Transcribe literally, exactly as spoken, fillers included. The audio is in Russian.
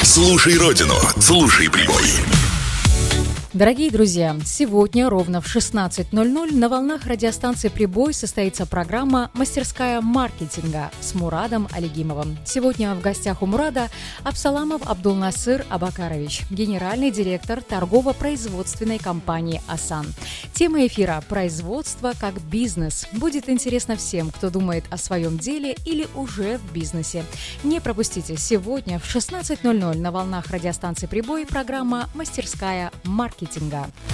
Слушай родину, слушай прибой. Дорогие друзья, сегодня ровно в шестнадцать ноль ноль на волнах радиостанции «Прибой» состоится программа «Мастерская маркетинга» с Мурадом Алигимовым. Сегодня в гостях у Мурада Абсаламов Абдулнасыр Абакарович, генеральный директор торгово-производственной компании «Асан». Тема эфира «Производство как бизнес». Будет интересно всем, кто думает о своем деле или уже в бизнесе. Не пропустите, сегодня в шестнадцать ноль ноль на волнах радиостанции «Прибой» программа «Мастерская маркетинга».